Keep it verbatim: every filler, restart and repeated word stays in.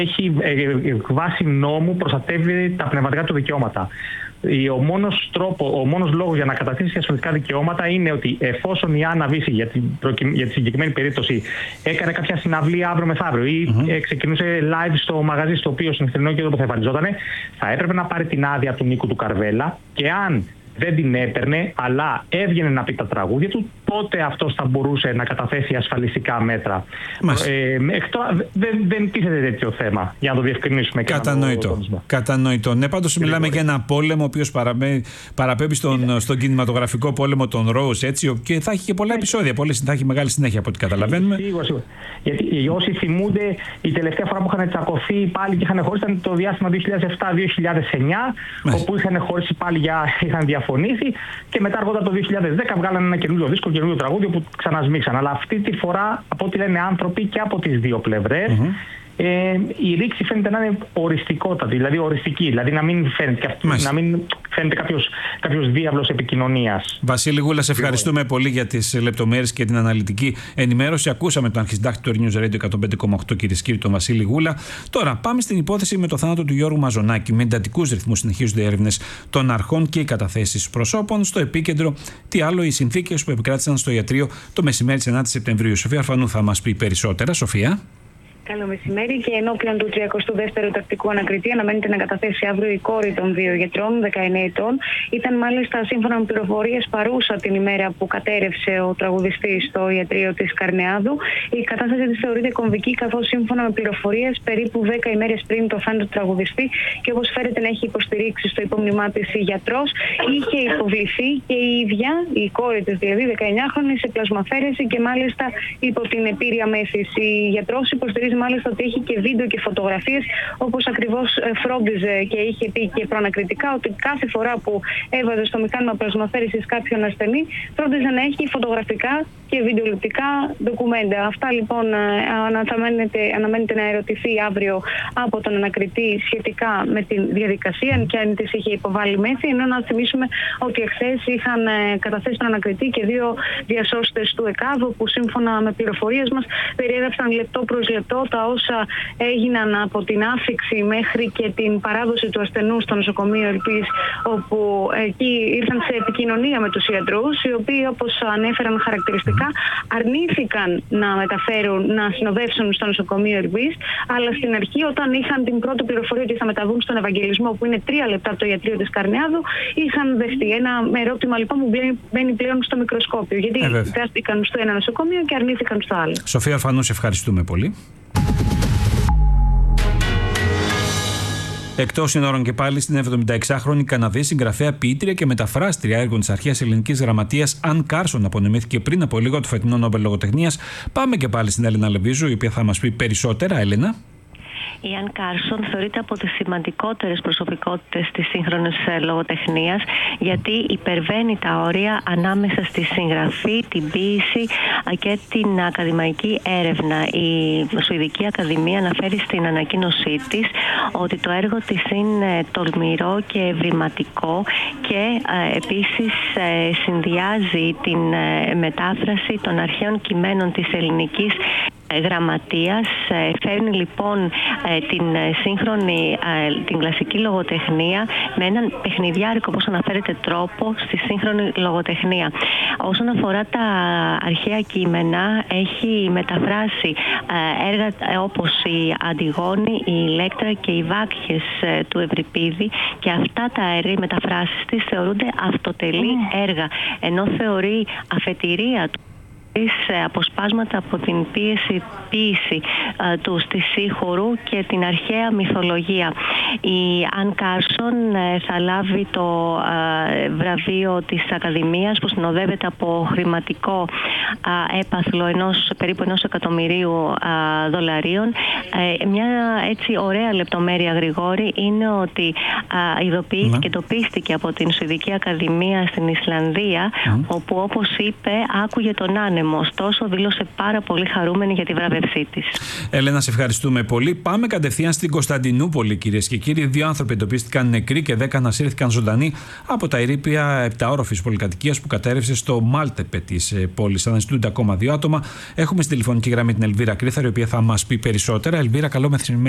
έχει βάσει νόμου προστατεύει τα πνευματικά του δικαιώματα. Ο μόνος τρόπο, ο μόνος λόγος για να καταστήσει ασφαλιστικά δικαιώματα είναι ότι εφόσον η Άννα Βύση για την, για τη συγκεκριμένη περίπτωση έκανε κάποια συναυλία αύριο μεθαύριο ή mm-hmm. ξεκινούσε live στο μαγαζί στο οποίο στην νυχτερινό κέντρο που θα εμφανιζόταν, θα έπρεπε να πάρει την άδεια του Νίκου του Καρβέλα και αν δεν την έπαιρνε, αλλά έβγαινε να πει τα τραγούδια του, τότε αυτός θα μπορούσε να καταθέσει ασφαλιστικά μέτρα. Ε, εκτό, δεν, δεν τίθεται τέτοιο θέμα, για να το διευκρινίσουμε. Κατανοητό. Και το Κατανοητό. Ναι, πάντως μιλάμε για ένα πόλεμο ο οποίος παραπέμπει στον, στον κινηματογραφικό πόλεμο των Rose, έτσι, και θα έχει και πολλά επεισόδια, πολλές, θα έχει μεγάλη συνέχεια από ό,τι καταλαβαίνουμε. Σίγουρα, σίγουρα. Γιατί όσοι θυμούνται, η τελευταία φορά που είχαν τσακωθεί πάλι και είχαν χωρίσει ήταν το διάστημα δύο χιλιάδες επτά δύο χιλιάδες εννιά, όπου είχαν χωρίσει πάλι για. Είχαν διαφωνήσει και μετά αργότερα το δύο χιλιάδες δέκα βγάλανε ένα καινούριο δίσκο, καινούριο τραγούδιο που ξανασμίξαν. Αλλά αυτή τη φορά, από ό,τι λένε άνθρωποι και από τις δύο πλευρές, mm-hmm. ε, η ρήξη φαίνεται να είναι οριστικότατη, δηλαδή οριστική. Δηλαδή να μην φαίνεται, να μην φαίνεται κάποιος, κάποιος διάβλος επικοινωνίας. Βασίλη Γούλα, σε ευχαριστούμε πολύ για τις λεπτομέρειες και την αναλυτική ενημέρωση. Ακούσαμε τον αρχισυντάκτη του News Radio εκατόν πέντε κόμμα οκτώ, κυρίες και κύριοι, τον Βασίλη Γούλα. Τώρα πάμε στην υπόθεση με το θάνατο του Γιώργου Μαζονάκη. Με εντατικούς ρυθμούς συνεχίζονται οι έρευνες των αρχών και οι καταθέσεις προσώπων. Στο επίκεντρο, τι άλλο, οι συνθήκες που επικράτησαν στο ιατρείο το μεσημέρι της ενάτης Σεπτεμβρίου. Σοφία Αρφανού θα μας πει περισσότερα. Σοφία. Καλό μεσημέρι, και ενώπιον του τριακοστού δεύτερου τακτικού ανακριτή αναμένεται να καταθέσει αύριο η κόρη των δύο γιατρών, δεκαεννέα ετών. Ήταν μάλιστα σύμφωνα με πληροφορίες παρούσα την ημέρα που κατέρευσε ο τραγουδιστής στο ιατρείο της Καρνεάδου. Η κατάσταση της θεωρείται κομβική, καθώς σύμφωνα με πληροφορίες περίπου δέκα ημέρες πριν το θάνατο του τραγουδιστή, και όπως φέρεται να έχει υποστηρίξει στο υπόμνημά της η γιατρός, είχε υποβληθεί και η ίδια, η κόρη της δηλαδή, δεκαεννιάχρονη, σε πλασμαφέρεση και μάλιστα υπό την επήρεια μέθηση. Η γιατρός υποστηρίζει μάλιστα ότι έχει και βίντεο και φωτογραφίες, όπως ακριβώς φρόντιζε και είχε πει και προανακριτικά ότι κάθε φορά που έβαζε στο μηχάνημα πλασμαφέρησης κάποιον ασθενή, φρόντιζε να έχει φωτογραφικά και βιντεοληπτικά ντοκουμέντα. Αυτά λοιπόν αναμένεται να ερωτηθεί αύριο από τον ανακριτή σχετικά με τη διαδικασία και αν της είχε υποβάλει μέθη, ενώ να θυμίσουμε ότι εχθές είχαν καταθέσει τον ανακριτή και δύο διασώστες του ΕΚΑΒ, που σύμφωνα με πληροφορίες μας περιέγραψαν λεπτό προς λεπτό τα όσα έγιναν από την άφιξη μέχρι και την παράδοση του ασθενού στο νοσοκομείο Ελπής, όπου εκεί ήρθαν σε επικοινωνία με τους ιατρούς, οι οποίοι, όπως ανέφεραν χαρακτηριστικά, αρνήθηκαν να μεταφέρουν, να συνοδεύσουν στο νοσοκομείο Ελπής, αλλά στην αρχή, όταν είχαν την πρώτη πληροφορία ότι θα μεταβούν στον Ευαγγελισμό, που είναι τρία λεπτά από το ιατρείο της Καρνεάδου, είχαν δεχτεί. Ένα ερώτημα λοιπόν που μπαίνει πλέον στο μικροσκόπιο, γιατί δέχτηκαν στο ένα νοσοκομείο και αρνήθηκαν στο άλλο. Σοφία Αρφανού, σε ευχαριστούμε πολύ. Εκτός συνόρων και πάλι, στην εβδομηνταεξάχρονη Καναδή συγγραφέα, ποιήτρια και μεταφράστρια έργων της αρχαίας ελληνικής γραμματείας Αν Κάρσον απονεμήθηκε πριν από λίγο το φετινό Νόμπελ Λογοτεχνίας. Πάμε και πάλι στην Έλενα Λεβίζου, η οποία θα μας πει περισσότερα. Έλενα. Η Αν Κάρσον θεωρείται από τις σημαντικότερες προσωπικότητες της σύγχρονης λογοτεχνίας, γιατί υπερβαίνει τα όρια ανάμεσα στη συγγραφή, την ποίηση και την ακαδημαϊκή έρευνα. Η Σουηδική Ακαδημία αναφέρει στην ανακοίνωσή της ότι το έργο της είναι τολμηρό και ευρηματικό και ε, επίσης ε, συνδυάζει την ε, μετάφραση των αρχαίων κειμένων της ελληνικής γραμματείας. Φέρνει λοιπόν την σύγχρονη, την κλασική λογοτεχνία με έναν παιχνιδιάρικο, όπως αναφέρεται, τρόπο στη σύγχρονη λογοτεχνία. Όσον αφορά τα αρχαία κείμενα, έχει μεταφράσει έργα όπως η Αντιγόνη, η Ηλέκτρα και οι Βάκχες του Ευρυπίδη, και αυτά τα έργα, οι μεταφράσεις της, θεωρούνται αυτοτελή έργα, ενώ θεωρεί αφετηρία του αποσπάσματα από την πίεση, ποίηση ε, του στη Σύγχωρου και την αρχαία μυθολογία. Η Αν Κάρσον ε, θα λάβει το ε, βραβείο της Ακαδημίας, που συνοδεύεται από χρηματικό ε, έπαθλο ενός, περίπου ενός εκατομμυρίου ε, δολαρίων. Ε, μια έτσι ωραία λεπτομέρεια, Γρηγόρη, είναι ότι ε, ειδοποιήθηκε και τοπίστηκε από την Σουηδική Ακαδημία στην Ισλανδία, mm. όπου, όπως είπε, άκουγε τον άνεμο. Ωστόσο, δήλωσε πάρα πολύ χαρούμενη για τη βραβευσή της. Έλενα, σε ευχαριστούμε πολύ. Πάμε κατευθείαν στην Κωνσταντινούπολη, κυρίες και κύριοι. Δύο άνθρωποι εντοπίστηκαν νεκροί και δέκα ανασύρθηκαν ζωντανοί από τα ερείπια επταόροφης πολυκατοικίας που κατέρευσε στο Μάλτεπε της πόλης. Αναζητούνται ακόμα δύο άτομα. Έχουμε στη τηλεφωνική γραμμή την Ελβίρα Κρύθαρη, η οποία θα μας πει περισσότερα. Ελβίρα, καλό μεσημέρι.